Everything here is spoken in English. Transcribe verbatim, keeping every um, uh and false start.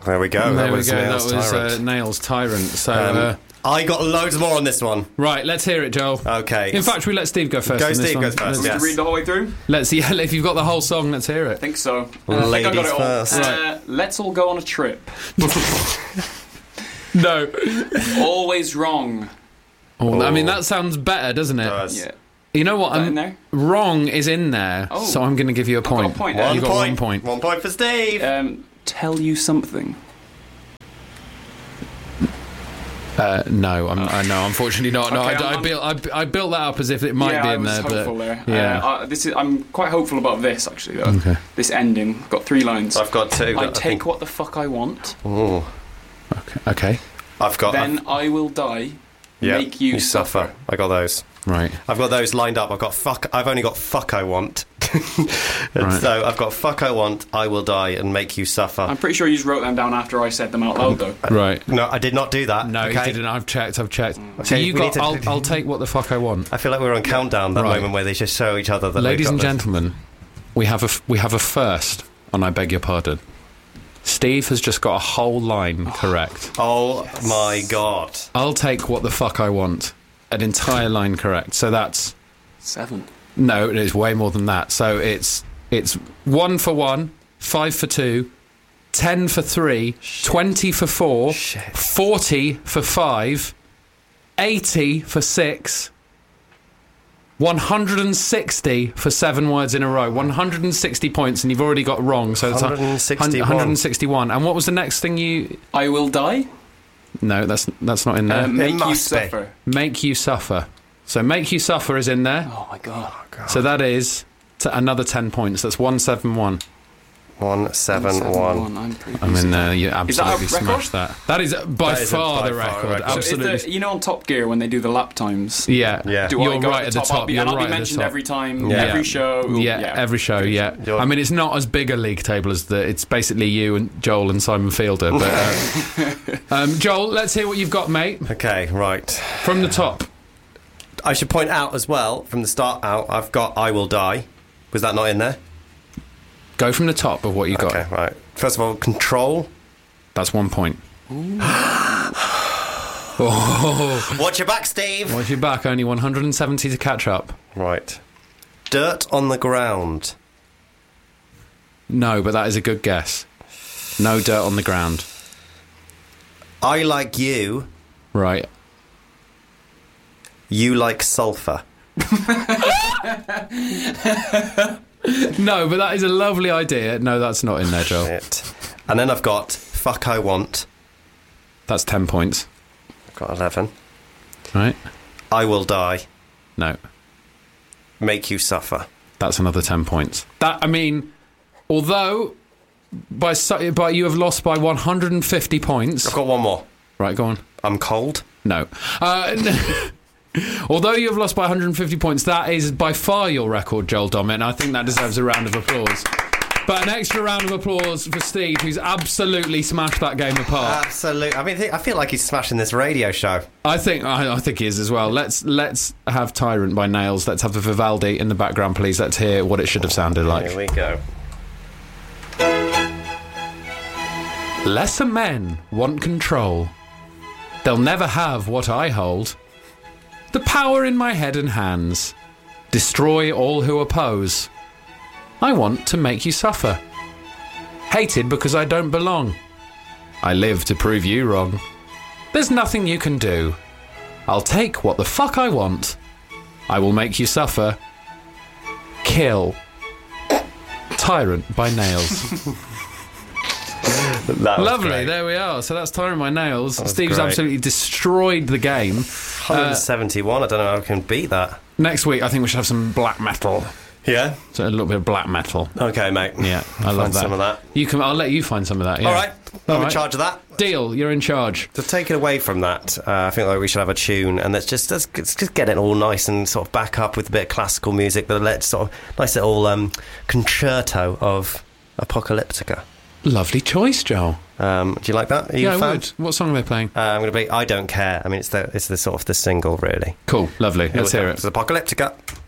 There we go. There that we was go. Nails that was Tyrant. uh, Nails Tyrant. So, Um, uh, I got loads more on this one. right, let's hear it, Joel. Okay. In fact, we let Steve go first. Go, on this Steve one. goes first, Let's, yes. To read the whole way through? let's yeah. If you've got the whole song, let's hear I it. think so. Uh, Ladies I think I got it all. first. Uh, let's all go on a trip. No. Always wrong. Oh, I mean, Oh. that sounds better, doesn't it? Does. Yeah. You know what? Is that I'm, in there? Wrong is in there, Oh. so I'm going to give you a got a point. point, You eh? One got point. one point. One point for Steve. Um, tell you something. Uh, no, I'm, uh, no, unfortunately not. No, Okay, I, I, I'm- built, I, I built that up as if it might yeah, be I in was there, hopeful but there. yeah. Uh, uh, this is. I'm quite hopeful about this actually, though. Okay. This ending. Got three lines. I've got two. I that take think- what the fuck I want. Ooh. okay. okay, I've got. Then I've- I will die. yeah, Make you, suffer. I got those. right. I've got those lined up. I've got fuck. I've only got fuck I want. Right. So I've got fuck I want. I will die and make you suffer. I'm pretty sure you just wrote them down after I said them out loud, though. Right. No, I did not do that. No, okay? he didn't. I've checked. I've checked. So Okay, you we got. need to- I'll, I'll take what the fuck I want. I feel like we're on countdown. That Right. moment where they just show each other that. Ladies they've and got this. gentlemen, we have a f- we have a first on I beg your pardon. Steve has just got a whole line correct. Oh my god! I'll take what the fuck I want. An entire line correct. So that's Seven. no, it's way more than that. So it's it's one for one, five for two, ten for three, twenty for four, Shit. forty for five, eighty for six, one hundred sixty for seven words in a row. one hundred sixty points, and you've already got wrong. So it's a- one hundred sixty-one. one hundred sixty-one. And what was the next thing you? I will die. No, that's that's not in there. Um, make you must be. suffer. Make you suffer. So make you suffer is in there. Oh my god. So that is t- another ten points. That's one seven one. One seven one. I'm pretty I mean, uh, you Is that a absolutely record? smashed that. That is by That is a far by the far record. record. So Absolutely. is the, you know on Top Gear when they do the lap times? yeah. Yeah. Do You're I go right at the I'll top. be, You're and I'll right be at the mentioned top. every time, Yeah. every show. Yeah, yeah. every show, yeah. You're- I mean, it's not as big a league table as the. It's basically you and Joel and Simon Fielder. But uh, um, Joel, let's hear what you've got, mate. Okay, right. From the top. I should point out as well from the start out. I've got I will die. Was that not in there? Go from the top of what you got. Okay, right. First of all, control. That's one point. oh, Watch your back, Steve. watch your back. Only one hundred seventy to catch up. Right. Dirt on the ground. No, but that is a good guess. No dirt on the ground. I like you. Right. You like sulphur. No, but that is a lovely idea. No, that's not in there, Joel. Shit. And then I've got fuck I want. That's ten points. I've got eleven. Right? I will die. No, Make you suffer. that's another ten points. That I mean, although by su- by you have lost by one hundred fifty points. I've got one more. Right, go on. I'm cold. No. Uh, although you have lost by one hundred fifty points, that is by far your record, Joel Dommett, and I think that deserves a round of applause. But an extra round of applause for Steve, who's absolutely smashed that game apart. Absolutely. I mean, I feel like he's smashing this radio show. I think I, I think he is as well. Let's let's have Tyrant by Nails. Let's have the Vivaldi in the background, please. Let's hear what it should have sounded like. Here we go. Lesser men want control. They'll never have what I hold. The power in my head and hands. Destroy all who oppose. I want to make you suffer. Hated because I don't belong. I live to prove you wrong. There's nothing you can do. I'll take what the fuck I want. I will make you suffer. Kill. Tyrant by Nails. That was Lovely, great. there we are. So that's Tyrant by Nails. was Steve's great. absolutely destroyed the game. one seventy-one. I don't know how I can beat that. Next week, I think we should have some black metal. Yeah. So a little bit of black metal. Okay, mate. Yeah, I love Find that. some of that. You can. I'll let you find some of that. Yeah. All right. I'm All in right. charge of that. Deal. You're in charge. To take it away from that, uh, I think like we should have a tune, and let's just let's, let's just get it all nice and sort of back up with a bit of classical music, but let's sort of nice little um, concerto of Apocalyptica. Lovely choice, Joel. Um, do you like that? Are you Yeah, a I fan? would. What song are they playing? Uh, I'm going to be I Don't Care. I mean, it's the it's the sort of the single, really. Cool. Lovely. Let's Here we hear go. it. It's Apocalyptica.